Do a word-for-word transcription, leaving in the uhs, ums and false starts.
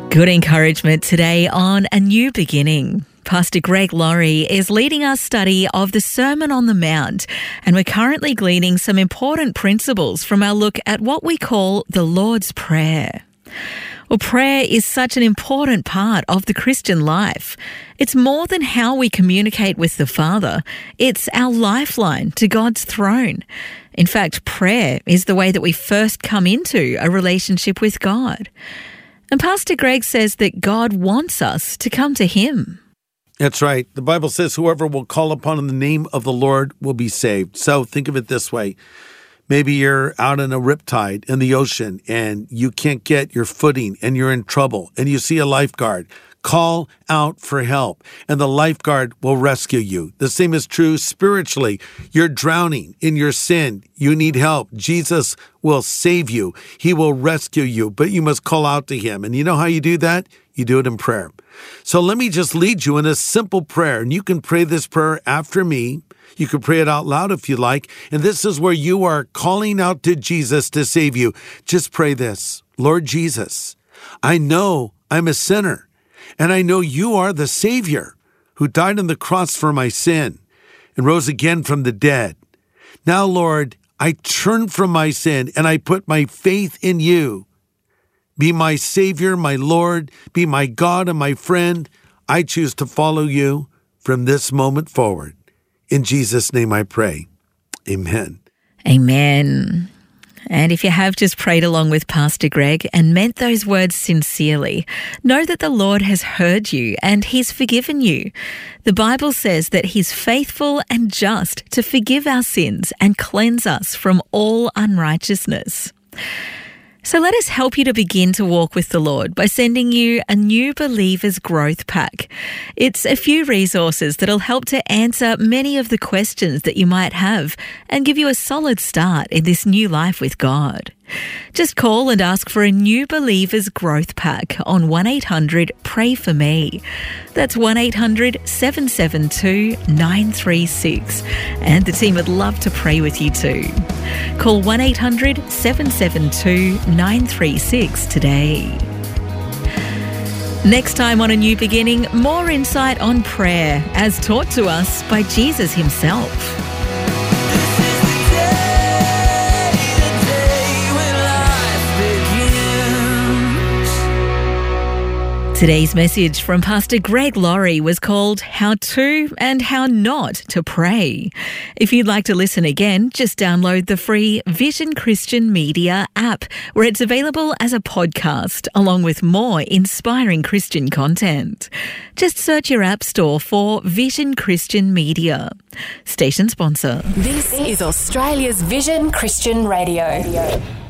Good encouragement today on A New Beginning. Pastor Greg Laurie is leading our study of the Sermon on the Mount, and we're currently gleaning some important principles from our look at what we call the Lord's Prayer. Well, prayer is such an important part of the Christian life. It's more than how we communicate with the Father. It's our lifeline to God's throne. In fact, prayer is the way that we first come into a relationship with God. And Pastor Greg says that God wants us to come to Him. That's right. The Bible says whoever will call upon the name of the Lord will be saved. So think of it this way. Maybe you're out in a riptide in the ocean and you can't get your footing and you're in trouble and you see a lifeguard. Call out for help and the lifeguard will rescue you. The same is true spiritually. You're drowning in your sin. You need help. Jesus will save you. He will rescue you, but you must call out to Him. And you know how you do that? You do it in prayer. So let me just lead you in a simple prayer, and you can pray this prayer after me. You can pray it out loud if you like. And this is where you are calling out to Jesus to save you. Just pray this. Lord Jesus, I know I'm a sinner, and I know you are the Savior who died on the cross for my sin and rose again from the dead. Now, Lord, I turn from my sin and I put my faith in you. Be my Savior, my Lord, be my God and my friend. I choose to follow you from this moment forward. In Jesus' name I pray. Amen. Amen. And if you have just prayed along with Pastor Greg and meant those words sincerely, know that the Lord has heard you and He's forgiven you. The Bible says that He's faithful and just to forgive our sins and cleanse us from all unrighteousness. So let us help you to begin to walk with the Lord by sending you a New Believers Growth Pack. It's a few resources that'll help to answer many of the questions that you might have and give you a solid start in this new life with God. Just call and ask for a New Believers Growth Pack on one eight hundred pray for me. That's one eight hundred seven seven two nine three six. And the team would love to pray with you too. Call one eight hundred seven seven two nine three six today. Next time on A New Beginning, more insight on prayer as taught to us by Jesus Himself. Today's message from Pastor Greg Laurie was called How to and How Not to Pray. If you'd like to listen again, just download the free Vision Christian Media app, where it's available as a podcast, along with more inspiring Christian content. Just search your app store for Vision Christian Media. Station sponsor. This is Australia's Vision Christian Radio.